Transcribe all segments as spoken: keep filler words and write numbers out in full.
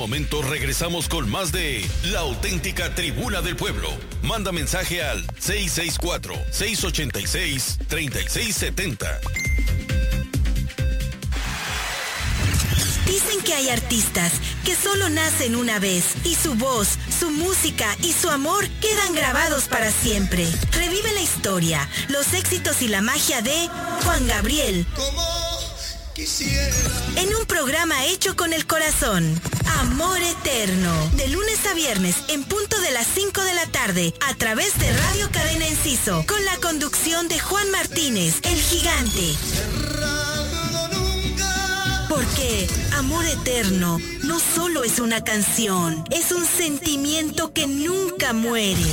momento regresamos con más de La Auténtica Tribuna del Pueblo. Manda mensaje al seis seis cuatro, seis ocho seis, tres seis siete cero. Dicen que hay artistas que solo nacen una vez y su voz, su música y su amor quedan grabados para siempre. Revive la historia, los éxitos y la magia de Juan Gabriel. Como quisiera. En un programa hecho con el corazón. Amor Eterno. De lunes a viernes en punto de las cinco de la tarde a través de Radio Cadena Enciso. Con la conducción de Juan Martínez, el gigante. Porque Amor Eterno no solo es una canción, es un sentimiento que nunca muere.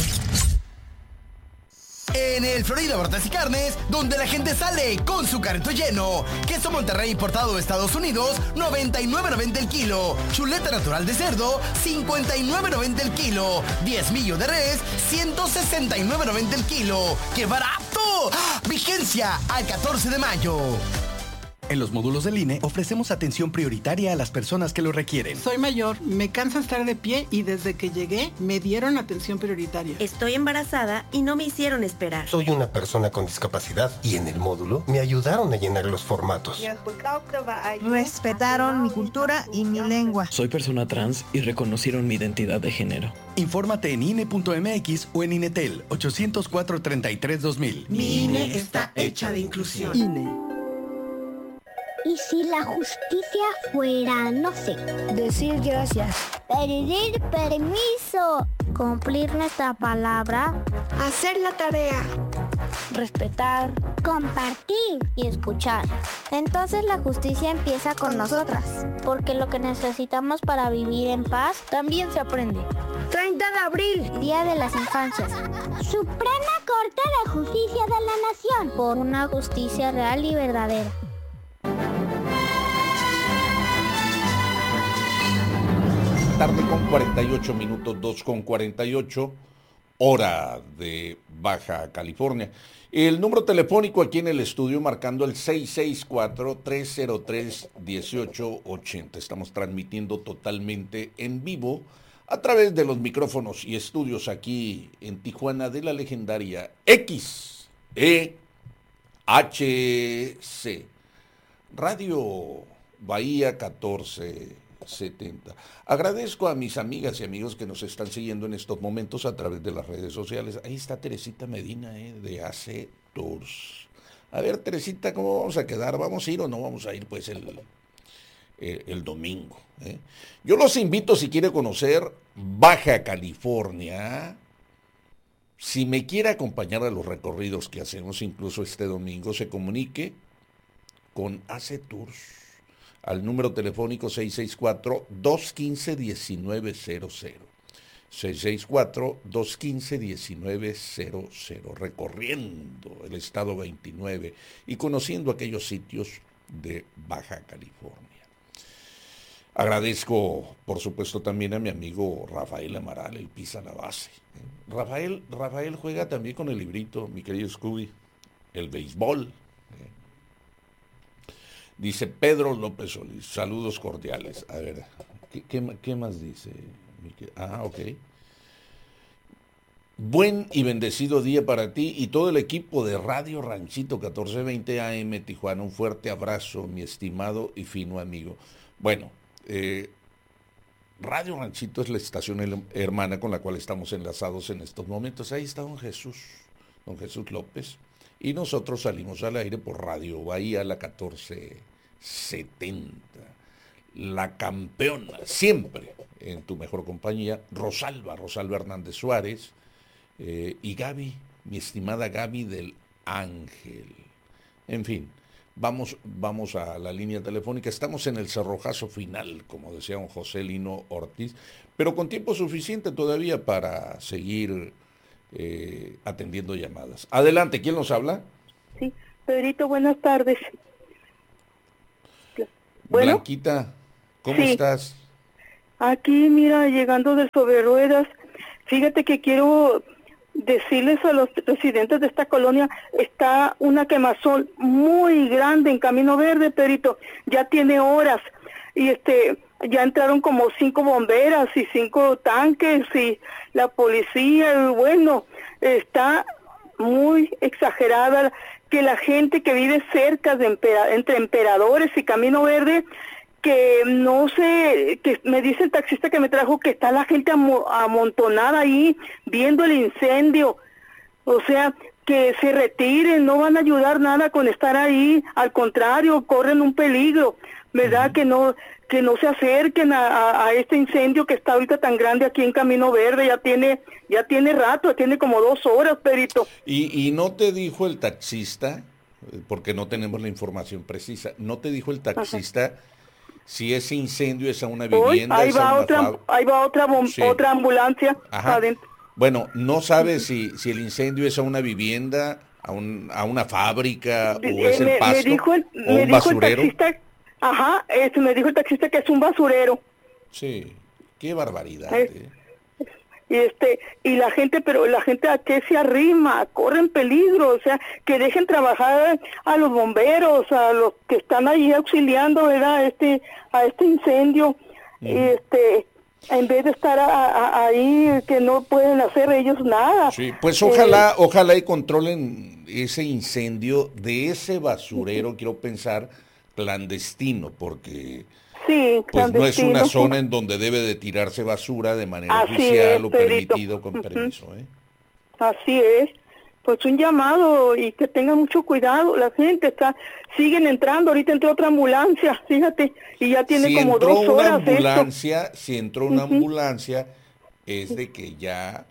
En el Florida Hortas y Carnes, donde la gente sale con su carrito lleno. Queso Monterrey importado de Estados Unidos, noventa y nueve noventa el kilo. Chuleta natural de cerdo, cincuenta y nueve noventa el kilo. Diezmillo de res, ciento sesenta y nueve noventa el kilo. ¡Qué barato! ¡Ah! Vigencia al catorce de mayo. En los módulos del I N E ofrecemos atención prioritaria a las personas que lo requieren. Soy mayor, me cansa estar de pie y desde que llegué me dieron atención prioritaria. Estoy embarazada y no me hicieron esperar. Soy una persona con discapacidad y en el módulo me ayudaron a llenar los formatos. Respetaron mi cultura y mi lengua. Soy persona trans y reconocieron mi identidad de género. Infórmate en I N E punto M X o en Inetel ochocientos cuatro, treinta y tres, dos mil. Mi I N E está hecha de inclusión. I N E. ¿Y si la justicia fuera, no sé, decir gracias, pedir permiso, cumplir nuestra palabra, hacer la tarea, respetar, compartir y escuchar? Entonces la justicia empieza con nosotras, porque lo que necesitamos para vivir en paz también se aprende. treinta de abril, Día de las Infancias. Suprema Corte de Justicia de la Nación, por una justicia real y verdadera. Tarde con cuarenta y ocho minutos, dos con cuarenta y ocho, hora de Baja California. El número telefónico aquí en el estudio marcando el seis seis cuatro, tres cero tres, uno ocho ocho cero. Estamos transmitiendo totalmente en vivo a través de los micrófonos y estudios aquí en Tijuana de la legendaria X E H C. Radio Bahía catorce setenta. Agradezco a mis amigas y amigos que nos están siguiendo en estos momentos a través de las redes sociales. Ahí está Teresita Medina, eh, de A C Tours. A ver, Teresita, ¿cómo vamos a quedar? ¿Vamos a ir o no vamos a ir pues el, el, el domingo? Eh? Yo los invito, si quiere conocer Baja California, si me quiere acompañar a los recorridos que hacemos incluso este domingo, se comunique con A C Tours al número telefónico seis seis cuatro, dos uno cinco, uno nueve cero cero. seis seis cuatro, dos uno cinco, uno nueve cero cero. Recorriendo el estado veintinueve y conociendo aquellos sitios de Baja California. Agradezco, por supuesto, también a mi amigo Rafael Amaral, el Pisa la Base. Rafael, Rafael juega también con el librito, mi querido Scooby, el béisbol. Dice Pedro López Solís, saludos cordiales. A ver, ¿qué, qué, qué más dice? Ah, ok. Buen y bendecido día para ti y todo el equipo de Radio Ranchito catorce veinte A M Tijuana. Un fuerte abrazo, mi estimado y fino amigo. Bueno, eh, Radio Ranchito es la estación hermana con la cual estamos enlazados en estos momentos. Ahí está don Jesús, don Jesús López. Y nosotros salimos al aire por Radio Bahía, la catorce setenta. La campeona, siempre en tu mejor compañía, Rosalba, Rosalba Hernández Suárez, eh, y Gaby, mi estimada Gaby del Ángel. En fin, vamos, vamos a la línea telefónica. Estamos en el cerrojazo final, como decía don José Lino Ortiz, pero con tiempo suficiente todavía para seguir Eh, atendiendo llamadas. Adelante, ¿quién nos habla? Sí, Pedrito, buenas tardes. Bueno, Blanquita, ¿cómo sí. estás? Aquí, mira, llegando del sobre ruedas, fíjate que quiero decirles a los residentes de esta colonia, está una quemazón muy grande en Camino Verde, Pedrito, ya tiene horas, y este, ya entraron como cinco bomberas y cinco tanques y la policía, y bueno, está muy exagerada que la gente que vive cerca de Empera, entre Emperadores y Camino Verde, que no sé, que me dice el taxista que me trajo que está la gente amo, amontonada ahí viendo el incendio, o sea, que se retiren, no van a ayudar nada con estar ahí, al contrario, corren un peligro, ¿verdad? Uh-huh. Que no que no se acerquen a, a, a este incendio que está ahorita tan grande aquí en Camino Verde, ya tiene ya tiene rato, tiene como dos horas, Perito. ¿Y, y no te dijo el taxista, porque no tenemos la información precisa, no te dijo el taxista Ajá. si ese incendio es a una vivienda? Hoy, ahí, es va a una otra, fab... ahí va otra sí. otra ambulancia adentro. Bueno, no sabes si, si el incendio es a una vivienda, a, un, a una fábrica, eh, o es me, el pasto, me dijo el, o me un dijo basurero. El taxista, ajá, eso me dijo el taxista que es un basurero. Sí, qué barbaridad. Eh, eh. Y este y la gente, pero la gente a qué se arrima, corren peligro, o sea, que dejen trabajar a los bomberos, a los que están ahí auxiliando, ¿verdad? Este a este incendio, mm. este en vez de estar a, a, ahí que no pueden hacer ellos nada. Sí, pues ojalá, eh, ojalá y controlen ese incendio de ese basurero, uh-huh. quiero pensar, clandestino, porque sí, pues no es una zona en donde debe de tirarse basura de manera Así oficial es, o permitido con uh-huh. permiso. ¿eh? Así es. Pues un llamado y que tengan mucho cuidado, la gente está, siguen entrando, ahorita entró otra ambulancia, fíjate, y ya tiene si como entró dos horas una ambulancia, esto. Si entró una uh-huh. ambulancia, es de que ya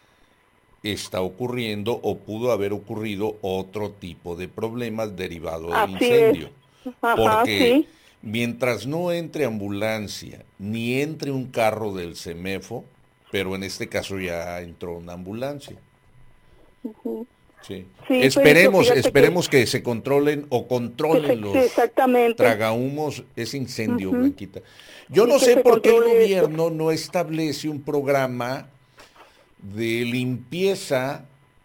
está ocurriendo o pudo haber ocurrido otro tipo de problemas derivado del Así incendio. Ajá, Porque sí. mientras no entre ambulancia, ni entre un carro del CEMEFO, pero en este caso ya entró una ambulancia. Uh-huh. Sí. Sí, esperemos, esperemos que... que se controlen o controlen los exactamente. tragahumos ese incendio, uh-huh. Blanquita. Yo sí, no sé por qué el gobierno esto. no establece un programa de limpieza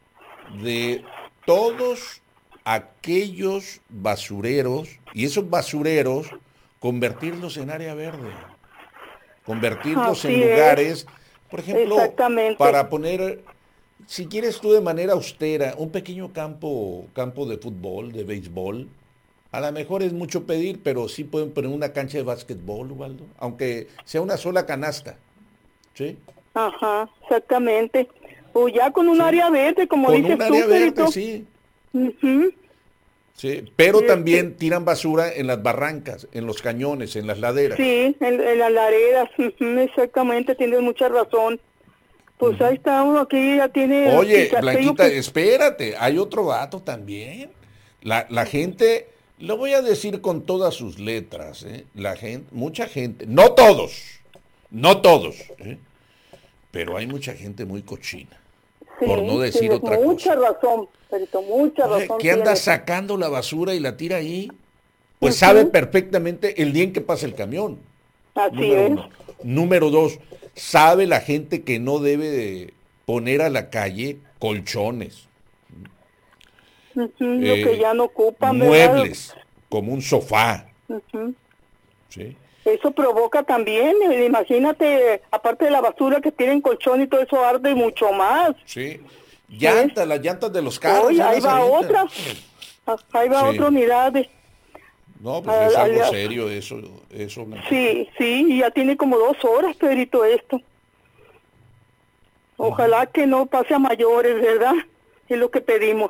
de todos aquellos basureros, y esos basureros convertirlos en área verde, convertirlos Así en lugares, es. por ejemplo, para poner, si quieres tú de manera austera, un pequeño campo, campo de fútbol, de béisbol. A lo mejor es mucho pedir, pero sí pueden poner una cancha de básquetbol, Ubaldo, aunque sea una sola canasta, ¿sí? Ajá, exactamente. O ya con un sí. área verde, como con dices un área tú, verde, Perito. sí. Uh-huh. Sí, pero sí, también sí. tiran basura en las barrancas, en los cañones, en las laderas. Sí, en, en las laderas, uh-huh, exactamente, tienes mucha razón. Pues uh-huh. ahí estamos, aquí ya tiene... Oye, Blanquita, que... espérate, hay otro dato también. La, la gente, lo voy a decir con todas sus letras, ¿eh? La gente, mucha gente, no todos, no todos, ¿eh? Pero hay mucha gente muy cochina, sí, por no decir otra mucha cosa. Razón, Perito, mucha Oye, razón. ¿qué anda sacando la basura y la tira ahí? Pues uh-huh. sabe perfectamente el día en que pasa el camión. Así Número es. Uno. Número dos, sabe la gente que no debe de poner a la calle colchones. Uh-huh, eh, lo que ya no ocupan. Muebles, ¿verdad? Como un sofá. Uh-huh. ¿Sí? Eso provoca también, imagínate, aparte de la basura que tienen colchón y todo eso arde mucho más. Sí, llantas, ¿sí? Las llantas de los carros. Oye, ahí va otra, ahí va sí. otra unidad. De... No, pues es algo serio eso. eso sí, sí, y ya tiene como dos horas, Pedrito, esto. Ojalá uh-huh. que no pase a mayores, ¿verdad? Es lo que pedimos.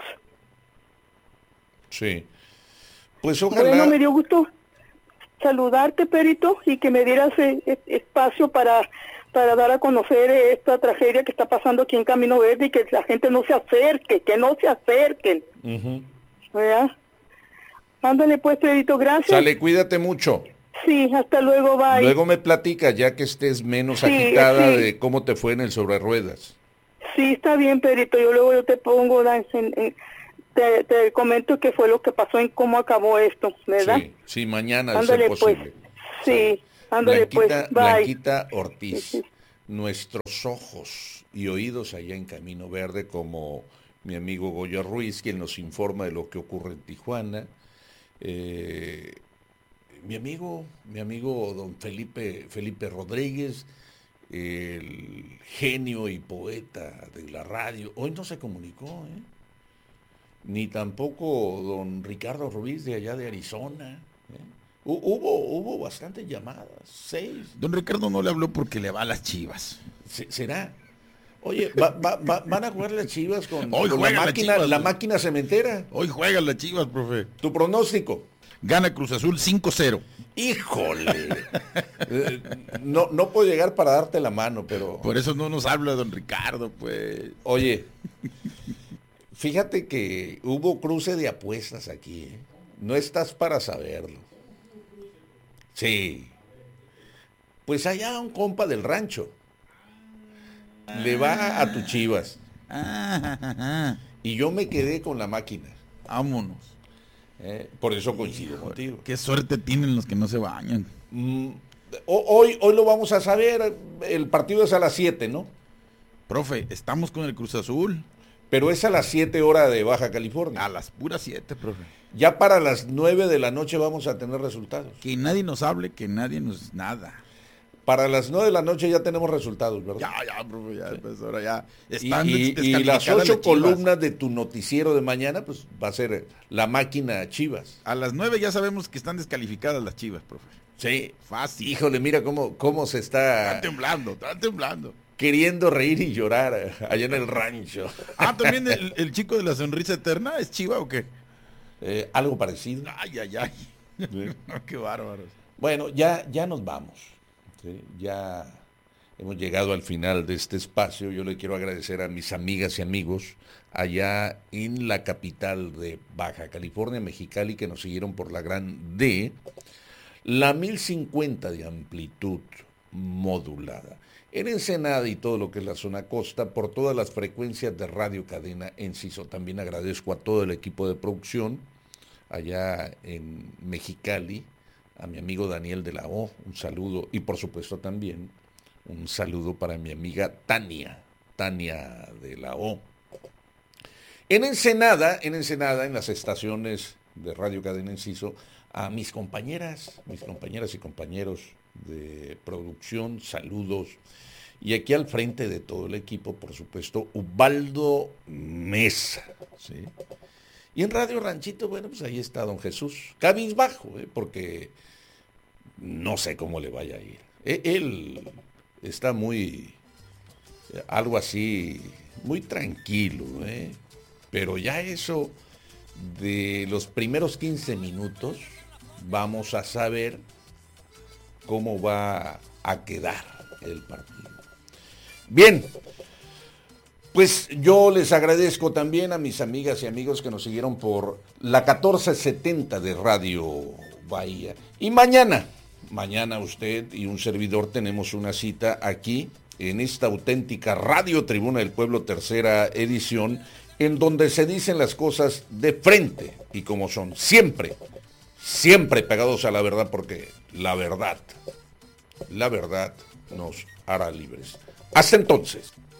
Sí, pues ojalá... Bueno, me dio gusto saludarte, Perito, y que me dieras eh, espacio para para dar a conocer esta tragedia que está pasando aquí en Camino Verde y que la gente no se acerque, que no se acerquen. Uh-huh. ¿Verdad? Ándale pues, Perito, gracias. Sale, cuídate mucho. Sí, hasta luego, bye. Luego me platicas, ya que estés menos sí, agitada sí. de cómo te fue en el sobre ruedas. Sí, está bien, Perito, yo luego yo te pongo, en, en, te, te comento qué fue lo que pasó y cómo acabó esto, ¿verdad? Sí, sí, mañana ándale, es posible. Pues. Sí, sí. Ándale Blanquita, pues, bye. Blanquita Ortiz, sí, sí. Nuestros ojos y oídos allá en Camino Verde, como mi amigo Goyo Ruiz, quien nos informa de lo que ocurre en Tijuana. Eh, mi amigo, mi amigo don Felipe, Felipe Rodríguez, el genio y poeta de la radio, hoy no se comunicó, ¿eh? Ni tampoco don Ricardo Ruiz de allá de Arizona, ¿eh? Hubo, hubo bastantes llamadas, seis. Don Ricardo no le habló porque le va a las Chivas. ¿Será? Oye, va, va, va, ¿van a jugar las Chivas con, Hoy con la máquina, Chivas, la máquina cementera? Hoy juegan las Chivas, profe. ¿Tu pronóstico? Gana Cruz Azul cinco cero. ¡Híjole! eh, no, no puedo llegar para darte la mano, pero... Por eso no nos habla don Ricardo, pues. Oye, fíjate que hubo cruce de apuestas aquí, ¿eh? No estás para saberlo. Sí. Pues allá un compa del rancho le va a tus Chivas. Y yo me quedé con la máquina. Vámonos. Eh, por eso coincido contigo. Qué suerte tienen los que no se bañan. Mm, hoy, hoy lo vamos a saber. El partido es a las siete, ¿no? Profe, estamos con el Cruz Azul. Pero es a las siete horas de Baja California. A las puras siete, profe. Ya para las nueve de la noche vamos a tener resultados. Que nadie nos hable, que nadie nos... Nada. Para las nueve de la noche ya tenemos resultados, ¿verdad? Ya, ya, profe, ya, pues ahora ya. Están y, y, y las ocho columnas de tu noticiero de mañana, pues va a ser la máquina Chivas. A las nueve ya sabemos que están descalificadas las Chivas, profe. Sí. Fácil. Híjole, mira cómo, cómo se está... Están temblando, están temblando. Queriendo reír y llorar allá en el rancho. Ah, ¿también el, el chico de la sonrisa eterna es Chiva o qué? Eh, algo parecido. Ay, ay, ay. Sí. Qué bárbaros. Bueno, ya, ya nos vamos. ¿Sí? Ya hemos llegado al final de este espacio. Yo le quiero agradecer a mis amigas y amigos allá en la capital de Baja California, Mexicali, que nos siguieron por la gran D, la mil cincuenta de amplitud modulada. En Ensenada y todo lo que es la zona costa, por todas las frecuencias de Radio Cadena Enciso. También agradezco a todo el equipo de producción allá en Mexicali, a mi amigo Daniel de la O, un saludo, y por supuesto también un saludo para mi amiga Tania, Tania de la O. En Ensenada, en Ensenada, en las estaciones de Radio Cadena Enciso, a mis compañeras, mis compañeras y compañeros de producción, saludos. Y aquí al frente de todo el equipo, por supuesto, Ubaldo Mesa, ¿sí? Y en Radio Ranchito, bueno, pues ahí está don Jesús, cabizbajo, ¿eh? Porque no sé cómo le vaya a ir. Él está muy, algo así, muy tranquilo, ¿eh? Pero ya eso de los primeros quince minutos, vamos a saber cómo va a quedar el partido. Bien, pues yo les agradezco también a mis amigas y amigos que nos siguieron por la catorce setenta de Radio Bahía. Y mañana, mañana usted y un servidor tenemos una cita aquí en esta auténtica Radio Tribuna del Pueblo, tercera edición, en donde se dicen las cosas de frente y como son, siempre, siempre pegados a la verdad, porque la verdad, la verdad nos hará libres. Hasta entonces.